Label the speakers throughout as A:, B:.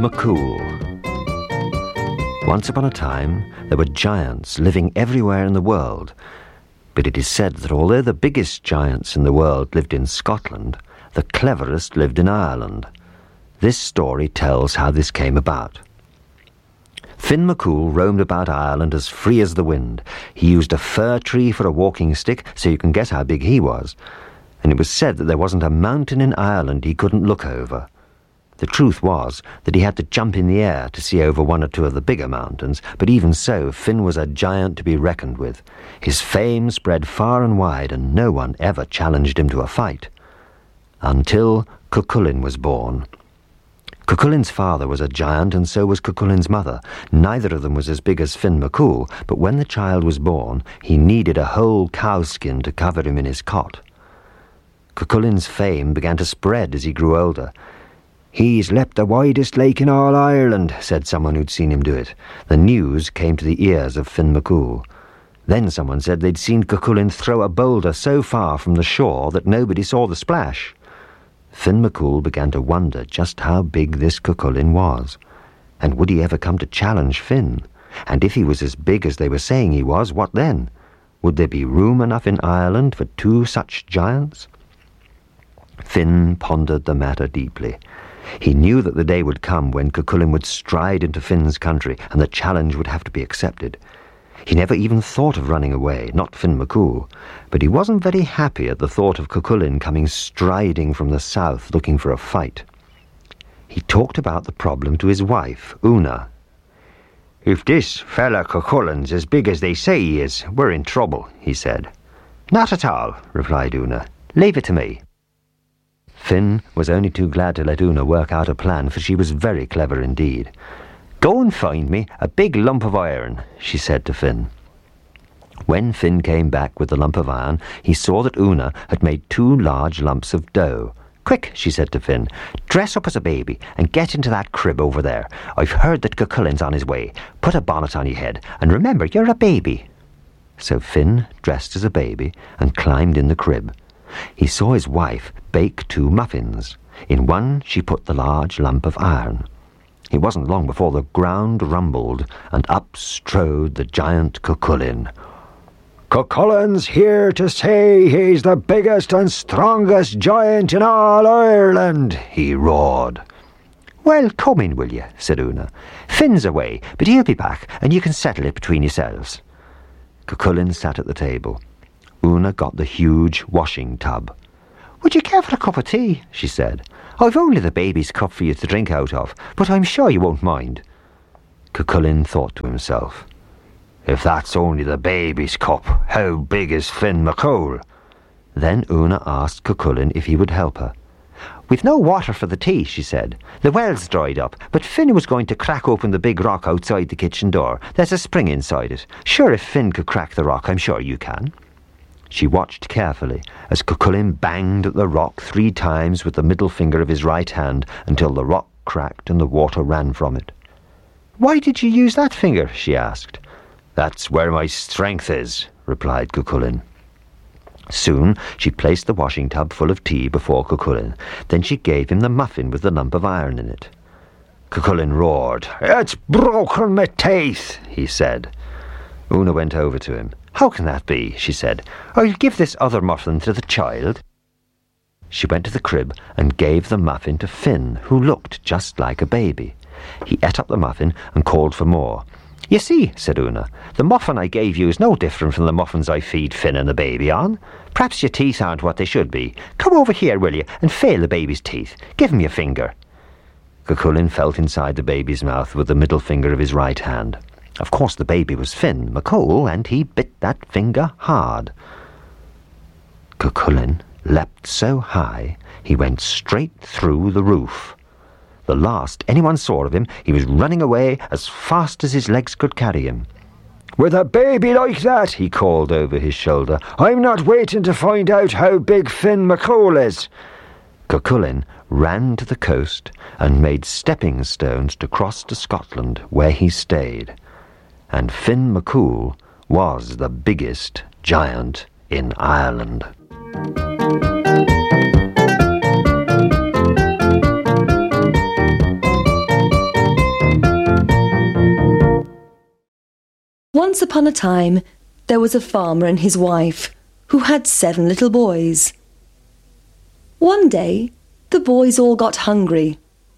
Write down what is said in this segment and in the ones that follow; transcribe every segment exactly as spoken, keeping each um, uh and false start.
A: McCool. Once upon a time, there were giants living everywhere in the world, but it is said that although the biggest giants in the world lived in Scotland, the cleverest lived in Ireland. This story tells how this came about. Finn McCool roamed about Ireland as free as the wind. He used a fir tree for a walking stick, so you can guess how big he was. And it was said that there wasn't a mountain in Ireland he couldn't look over. The truth was that he had to jump in the air to see over one or two of the bigger mountains, but even so, Finn was a giant to be reckoned with. His fame spread far and wide, and no one ever challenged him to a fight. Until Cuchulainn was born. Cuchulainn's father was a giant, and so was Cuchulainn's mother. Neither of them was as big as Finn McCool, but when the child was born, he needed a whole cowskin to cover him in his cot. Cuchulainn's fame began to spread as he grew older. "He's leapt the widest lake in all Ireland," said someone who'd seen him do it. The news came to the ears of Finn McCool. Then someone said they'd seen Cuchulainn throw a boulder so far from the shore that nobody saw the splash. Finn McCool began to wonder just how big this Cuchulainn was. And would he ever come to challenge Finn? And if he was as big as they were saying he was, what then? Would there be room enough in Ireland for two such giants? Finn pondered the matter deeply. He knew that the day would come when Cuchulainn would stride into Finn's country, and the challenge would have to be accepted. He never even thought of running away, not Finn McCool, but he wasn't very happy at the thought of Cuchulainn coming striding from the south looking for a fight. He talked about the problem to his wife, Una. "If this fella Cuchulainn's as big as they say he is, we're in trouble," he said. "Not at all," replied Una. "Leave it to me." Finn was only too glad to let Una work out a plan, for she was very clever indeed. "Go and find me a big lump of iron," she said to Finn. When Finn came back with the lump of iron, he saw that Una had made two large lumps of dough. "Quick," she said to Finn, "dress up as a baby and get into that crib over there. I've heard that Cuchulainn's on his way. Put a bonnet on your head, and remember, you're a baby." So Finn dressed as a baby and climbed in the crib. He saw his wife bake two muffins. In one she put the large lump of iron. It wasn't long before the ground rumbled, and up strode the giant Cuchulainn. "Cuchulainn's here to say he's the biggest and strongest giant in all Ireland," he roared. "Well, come in, will you?" said Una. "Finn's away, but he'll be back, and you can settle it between yourselves." Cuchulainn sat at the table. Una got the huge washing tub. "Would you care for a cup of tea?" she said. "I've only the baby's cup for you to drink out of, but I'm sure you won't mind." Cuchulainn thought to himself, "If that's only the baby's cup, how big is Finn McCool?" Then Una asked Cuchulainn if he would help her. "We've no water for the tea," she said. "The well's dried up, but Finn was going to crack open the big rock outside the kitchen door. There's a spring inside it. Sure, if Finn could crack the rock, I'm sure you can." She watched carefully as Cuchulainn banged at the rock three times with the middle finger of his right hand until the rock cracked and the water ran from it. "Why did you use that finger?" she asked. "That's where my strength is," replied Cuchulainn. Soon she placed the washing tub full of tea before Cuchulainn. Then she gave him the muffin with the lump of iron in it. Cuchulainn roared. "It's broken my teeth," he said. Una went over to him. "How can that be?" she said. "I'll give this other muffin to the child." She went to the crib and gave the muffin to Finn, who looked just like a baby. He ate up the muffin and called for more. "You see," said Una, "the muffin I gave you is no different from the muffins I feed Finn and the baby on. Perhaps your teeth aren't what they should be. Come over here, will you, and feel the baby's teeth. Give him your finger." Cuchulainn felt inside the baby's mouth with the middle finger of his right hand. Of course the baby was Finn McCool, and he bit that finger hard. Cuchulainn leapt so high he went straight through the roof. The last anyone saw of him, he was running away as fast as his legs could carry him. "With a baby like that," he called over his shoulder, "I'm not waiting to find out how big Finn McCool is." Cuchulainn ran to the coast and made stepping stones to cross to Scotland, where he stayed. And Finn McCool was the biggest giant in Ireland.
B: Once upon a time, there was a farmer and his wife who had seven little boys. One day, the boys all got hungry.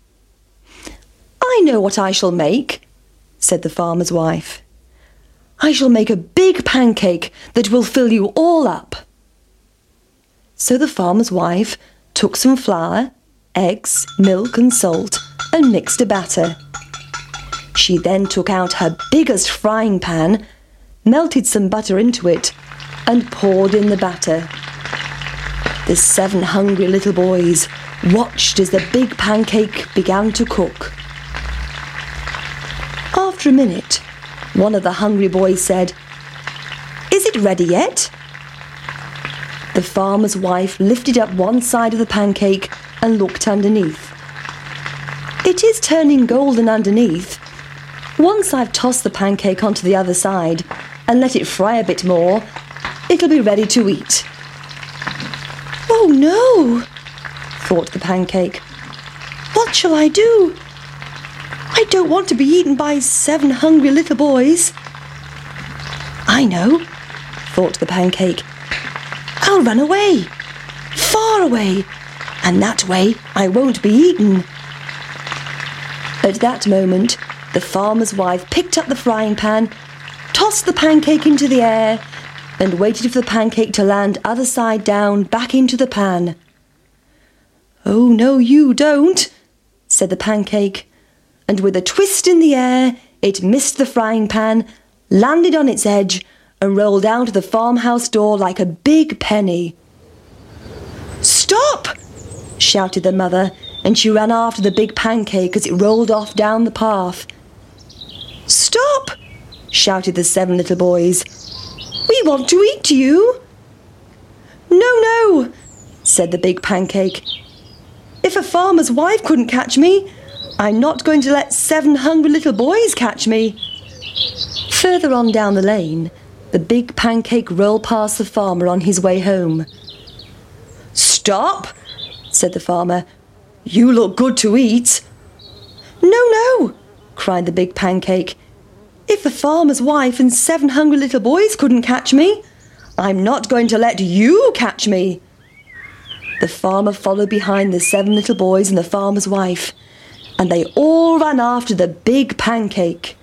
B: "I know what I shall make," said the farmer's wife. "I shall make a big pancake that will fill you all up." So the farmer's wife took some flour, eggs, milk and salt and mixed a batter. She then took out her biggest frying pan, melted some butter into it and poured in the batter. The seven hungry little boys watched as the big pancake began to cook. After a minute, one of the hungry boys said, "Is it ready yet?" The farmer's wife lifted up one side of the pancake and looked underneath. "It is turning golden underneath. Once I've tossed the pancake onto the other side and let it fry a bit more, it'll be ready to eat." "Oh no," thought the pancake. "What shall I do? I don't want to be eaten by seven hungry little boys." "I know," thought the pancake. "I'll run away, far away, and that way I won't be eaten." At that moment, the farmer's wife picked up the frying pan, tossed the pancake into the air, and waited for the pancake to land other side down back into the pan. "Oh, no, you don't," said the pancake, and with a twist in the air, it missed the frying pan, landed on its edge, and rolled out of the farmhouse door like a big penny. "Stop!" shouted the mother, and she ran after the big pancake as it rolled off down the path. "Stop!" shouted the seven little boys. "We want to eat you." "No, no," said the big pancake. "If a farmer's wife couldn't catch me, I'm not going to let seven hungry little boys catch me." Further on down the lane, the big pancake rolled past the farmer on his way home. "Stop," said the farmer. "You look good to eat." "No, no," cried the big pancake. "If a farmer's wife and seven hungry little boys couldn't catch me, I'm not going to let you catch me." The farmer followed behind the seven little boys and the farmer's wife, and they all ran after the big pancake.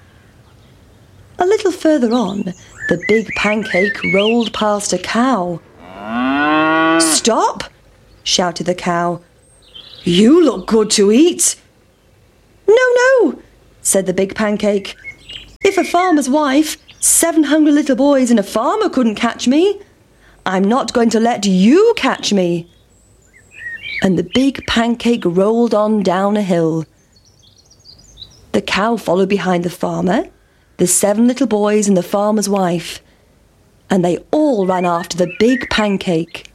B: A little further on, the big pancake rolled past a cow. "Stop!" shouted the cow. "You look good to eat." "No, no," said the big pancake. "If a farmer's wife, seven hungry little boys and a farmer couldn't catch me, I'm not going to let you catch me." And the big pancake rolled on down a hill. The cow followed behind the farmer, the seven little boys and the farmer's wife, and they all ran after the big pancake.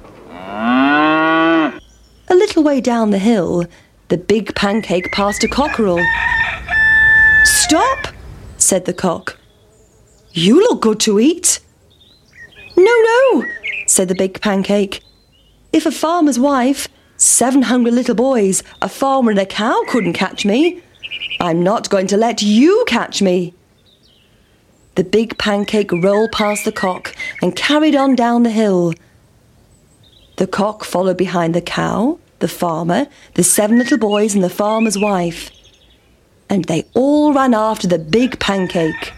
B: A little way down the hill, the big pancake passed a cockerel. "Stop!" said the cock. "You look good to eat." "No, no," said the big pancake. "If a farmer's wife, seven hungry little boys, a farmer and a cow couldn't catch me, I'm not going to let you catch me." The big pancake rolled past the cock and carried on down the hill. The cock followed behind the cow, the farmer, the seven little boys and the farmer's wife, and they all ran after the big pancake.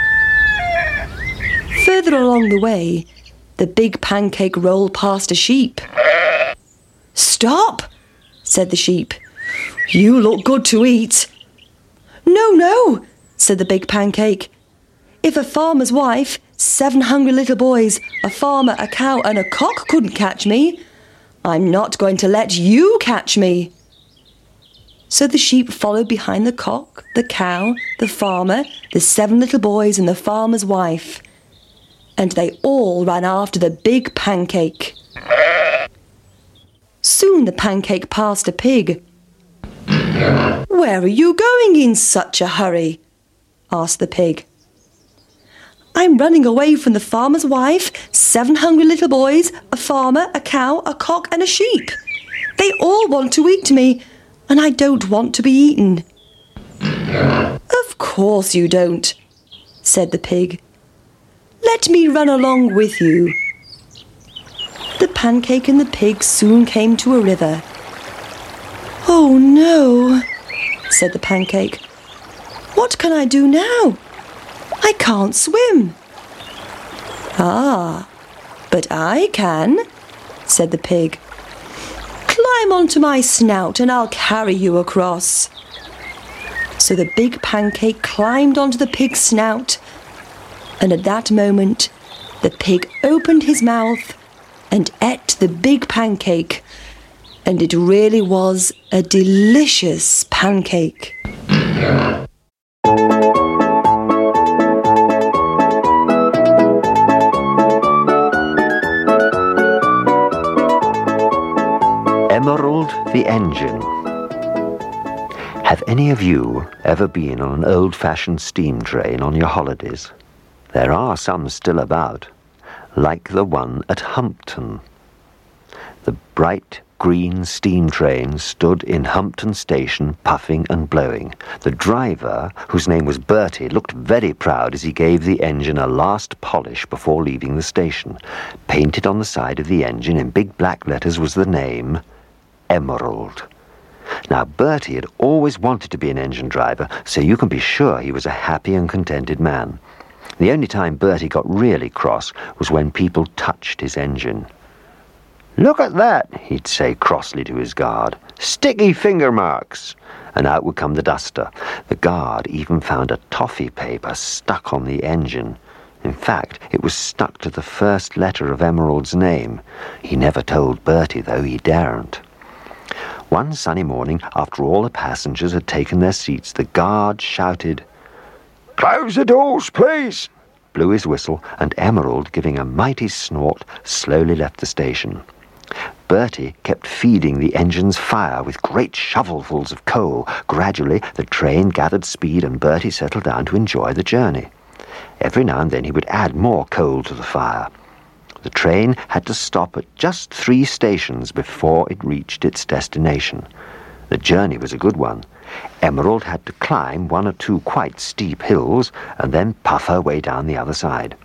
B: Further along the way, the big pancake rolled past a sheep. "Stop!" said the sheep. "You look good to eat." "No, no," said the big pancake. "If a farmer's wife, seven hungry little boys, a farmer, a cow and a cock couldn't catch me, I'm not going to let you catch me." So the sheep followed behind the cock, the cow, the farmer, the seven little boys and the farmer's wife, and they all ran after the big pancake. Soon the pancake passed a pig. "Where are you going in such a hurry?" asked the pig. "I'm running away from the farmer's wife, seven hungry little boys, a farmer, a cow, a cock and a sheep. They all want to eat me, and I don't want to be eaten." "Of course you don't," said the pig. Let me run along with you. The Pancake and the Pig soon came to a river. Oh no, said the Pancake. What can I do now? I can't swim. Ah, but I can, said the Pig. Climb onto my snout and I'll carry you across. So the big Pancake climbed onto the Pig's snout, and at that moment the Pig opened his mouth and ate the big Pancake, and it really was a delicious pancake.
A: Emerald the Engine. Have any of you ever been on an old-fashioned steam train on your holidays? There are some still about, like the one at Humpton. The bright green steam train stood in Humpton Station, puffing and blowing. The driver, whose name was Bertie, looked very proud as he gave the engine a last polish before leaving the station. Painted on the side of the engine in big black letters was the name Emerald. Now, Bertie had always wanted to be an engine driver, so you can be sure he was a happy and contented man. The only time Bertie got really cross was when people touched his engine. "Look at that," he'd say crossly to his guard. "Sticky finger marks." And out would come the duster. The guard even found a toffee paper stuck on the engine. In fact, it was stuck to the first letter of Emerald's name. He never told Bertie, though he daren't. One sunny morning, after all the passengers had taken their seats, the guard shouted, "Close the doors, please!" blew his whistle, and Emerald, giving a mighty snort, slowly left the station. Bertie kept feeding the engine's fire with great shovelfuls of coal. Gradually, the train gathered speed, and Bertie settled down to enjoy the journey. Every now and then he would add more coal to the fire. The train had to stop at just three stations before it reached its destination. The journey was a good one. Emerald had to climb one or two quite steep hills and then puff her way down the other side.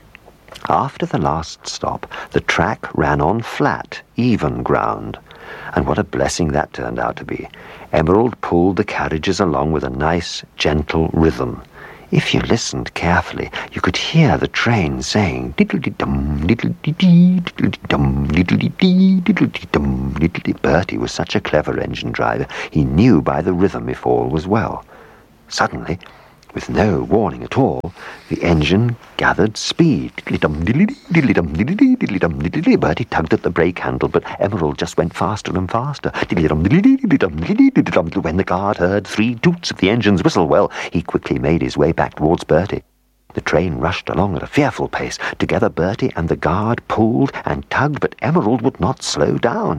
A: After the last stop, the track ran on flat, even ground. And what a blessing that turned out to be. Emerald pulled the carriages along with a nice, gentle rhythm. If you listened carefully, you could hear the train saying diddle-dee-dum, diddle-dee-dee, diddle-dee-dum, diddle-dee-dee, diddle-dee-dum, diddle-dee. Bertie was such a clever engine driver, he knew by the rhythm if all was well. Suddenly, with no warning at all, the engine gathered speed. Diddly-dum, diddly-dee, diddly-dum, diddly-dee, diddly-dum, diddly-dee. Bertie tugged at the brake handle, but Emerald just went faster and faster. Diddly-dum, diddly-dee, diddly-dum, diddly-dee, diddly-dum. When the guard heard three toots of the engine's whistle, well, he quickly made his way back towards Bertie. The train rushed along at a fearful pace. Together Bertie and the guard pulled and tugged, but Emerald would not slow down.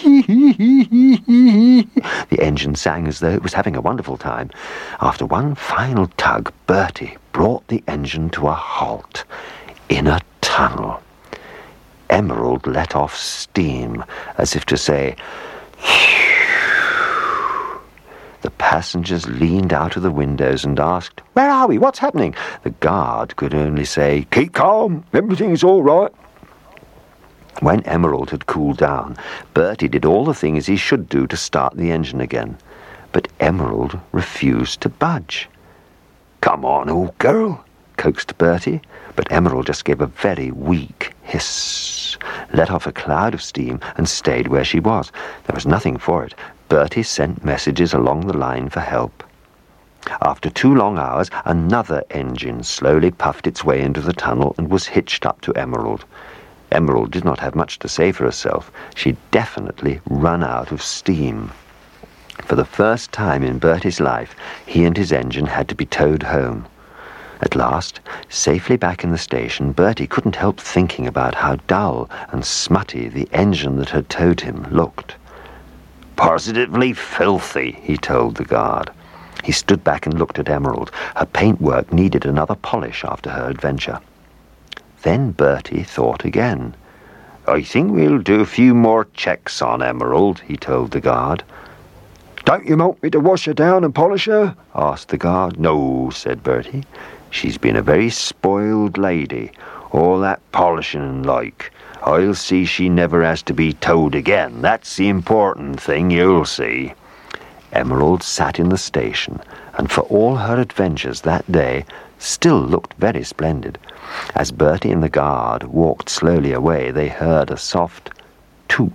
A: The engine sang as though it was having a wonderful time. After one final tug, Bertie brought the engine to a halt in a tunnel. Emerald let off steam, as if to say, The passengers leaned out of the windows and asked, "Where are we? What's happening?" The guard could only say, "Keep calm, everything's all right." When Emerald had cooled down, Bertie did all the things he should do to start the engine again. But Emerald refused to budge. "Come on, old girl," coaxed Bertie, but Emerald just gave a very weak hiss, let off a cloud of steam, and stayed where she was. There was nothing for it. Bertie sent messages along the line for help. After two long hours, another engine slowly puffed its way into the tunnel and was hitched up to Emerald. Emerald did not have much to say for herself. She'd definitely run out of steam. For the first time in Bertie's life, he and his engine had to be towed home. At last, safely back in the station, Bertie couldn't help thinking about how dull and smutty the engine that had towed him looked. "Positively filthy," he told the guard. He stood back and looked at Emerald. Her paintwork needed another polish after her adventure. Then Bertie thought again. "I think we'll do a few more checks on Emerald," he told the guard. "Don't you want me to wash her down and polish her?" asked the guard. "No," said Bertie. "She's been a very spoiled lady. All that polishing and like. I'll see she never has to be towed again. That's the important thing, you'll see." Emerald sat in the station, and for all her adventures that day, still looked very splendid. As Bertie and the guard walked slowly away, they heard a soft toot.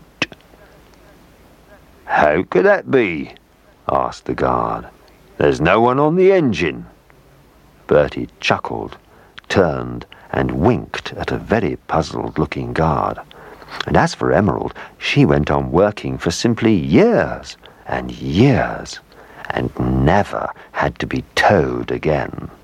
A: "How could that be?" asked the guard. "There's no one on the engine." Bertie chuckled, turned, and winked at a very puzzled-looking guard. And as for Emerald, she went on working for simply years and years, and never had to be towed again.